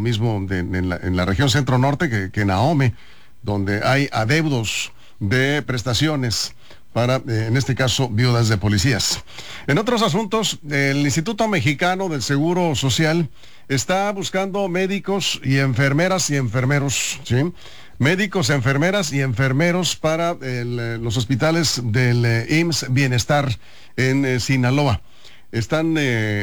mismo en la región centro-norte que en Ahome, donde hay adeudos de prestaciones para, en este caso, viudas de policías. En otros asuntos, el Instituto Mexicano del Seguro Social está buscando médicos y enfermeras y enfermeros, ¿sí? Médicos, enfermeras y enfermeros para los hospitales del IMSS Bienestar en Sinaloa. Están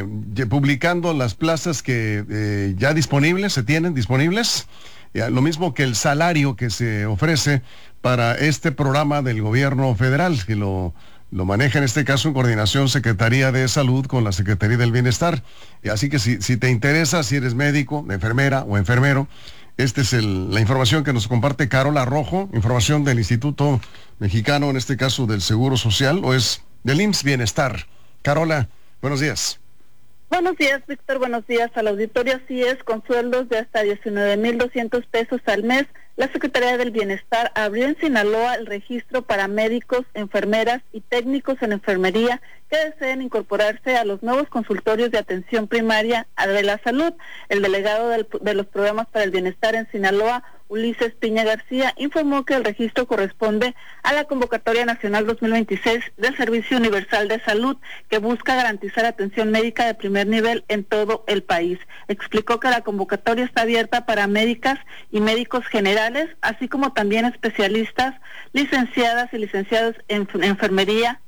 publicando las plazas que ya disponibles, se tienen disponibles, lo mismo que el salario que se ofrece para este programa del gobierno federal, que lo maneja en este caso en coordinación Secretaría de Salud con la Secretaría del Bienestar. Así que si te interesa, si eres médico, enfermera o enfermero, esta es la información que nos comparte Carola Rojo, información del Instituto Mexicano, en este caso del Seguro Social, o es del IMSS Bienestar. Carola, buenos días. Buenos días, Víctor. Buenos días al auditorio. Así es, con sueldos de hasta 19,200 pesos al mes, la Secretaría del Bienestar abrió en Sinaloa el registro para médicos, enfermeras y técnicos en enfermería que deseen incorporarse a los nuevos consultorios de atención primaria de la salud. El delegado de los programas para el bienestar en Sinaloa, Ulises Piña García, informó que el registro corresponde a la Convocatoria Nacional 2026 del Servicio Universal de Salud, que busca garantizar atención médica de primer nivel en todo el país. Explicó que la convocatoria está abierta para médicas y médicos generales, así como también especialistas, licenciadas y licenciados en enfermería,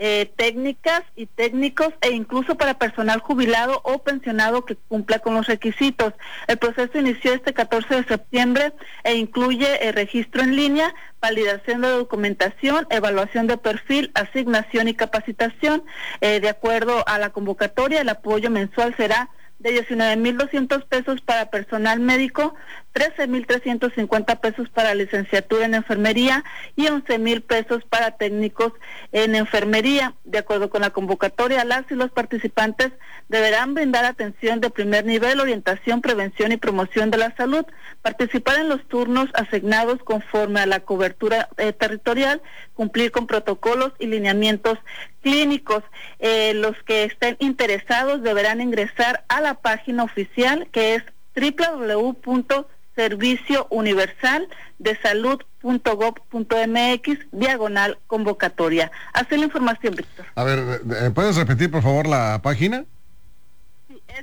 técnicas y técnicos, e incluso para personal jubilado o pensionado que cumpla con los requisitos. El proceso inició este 14 de septiembre e incluye el registro en línea, validación de documentación, evaluación de perfil, asignación y capacitación. De acuerdo a la convocatoria, el apoyo mensual será de 19,200 pesos para personal médico, 13,350 pesos para licenciatura en enfermería y 11,000 pesos para técnicos en enfermería. De acuerdo con la convocatoria, las y los participantes deberán brindar atención de primer nivel, orientación, prevención y promoción de la salud, participar en los turnos asignados conforme a la cobertura territorial, cumplir con protocolos y lineamientos clínicos. Los que estén interesados deberán ingresar a la página oficial, que es www.serviciouniversaldesalud.gov.mx/convocatoria. Así la información, Víctor. A ver, ¿puedes repetir por favor la página? Sí, es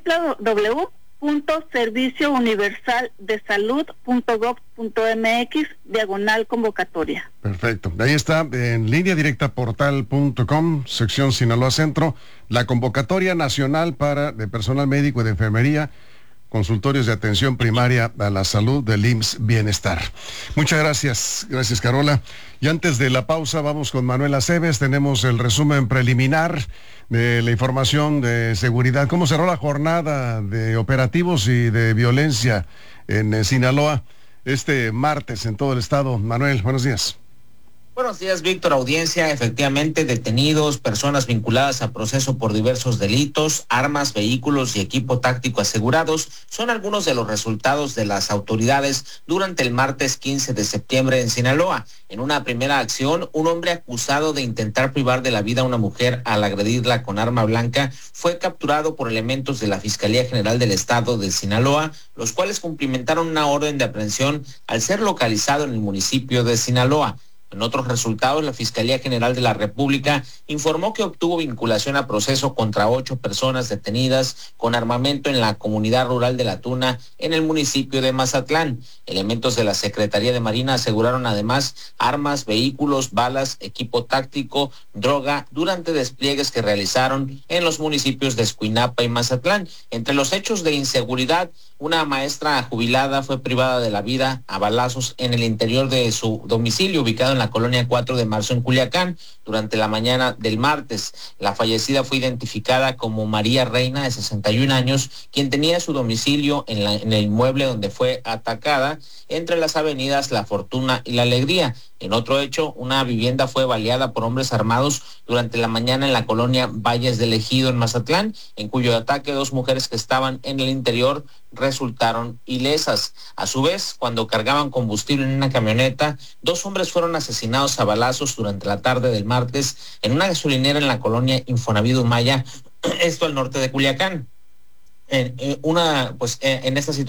www.serviciouniversaldesalud.gov.mx/convocatoria. Perfecto. Ahí está, en línea directa portal.com, sección Sinaloa Centro, la convocatoria nacional de personal médico y de enfermería, consultorios de atención primaria a la salud del IMSS Bienestar. Muchas gracias. Gracias, Carola. Y antes de la pausa, vamos con Manuel Aceves. Tenemos el resumen preliminar de la información de seguridad. ¿Cómo cerró la jornada de operativos y de violencia en Sinaloa este martes en todo el estado? Manuel, buenos días. Buenos días, Víctor, audiencia. Efectivamente, detenidos, personas vinculadas a proceso por diversos delitos, armas, vehículos y equipo táctico asegurados son algunos de los resultados de las autoridades durante el martes 15 de septiembre en Sinaloa. En una primera acción, un hombre acusado de intentar privar de la vida a una mujer al agredirla con arma blanca fue capturado por elementos de la Fiscalía General del Estado de Sinaloa, los cuales cumplimentaron una orden de aprehensión al ser localizado en el municipio de Sinaloa. En otros resultados, la Fiscalía General de la República informó que obtuvo vinculación a proceso contra 8 personas detenidas con armamento en la comunidad rural de La Tuna, en el municipio de Mazatlán. Elementos de la Secretaría de Marina aseguraron además armas, vehículos, balas, equipo táctico, droga, durante despliegues que realizaron en los municipios de Escuinapa y Mazatlán. Entre los hechos de inseguridad, una maestra jubilada fue privada de la vida a balazos en el interior de su domicilio, ubicado en la colonia 4 de Marzo en Culiacán, durante la mañana del martes. La fallecida fue identificada como María Reina, de 61 años, quien tenía su domicilio en el inmueble donde fue atacada, entre las avenidas La Fortuna y La Alegría. En otro hecho, una vivienda fue baleada por hombres armados durante la mañana en la colonia Valles del Ejido en Mazatlán, en cuyo ataque 2 mujeres que estaban en el interior resultaron ilesas. A su vez, cuando cargaban combustible en una camioneta, 2 hombres fueron asesinados a balazos durante la tarde del martes en una gasolinera en la colonia Infonavit Maya, esto al norte de Culiacán. En esta situación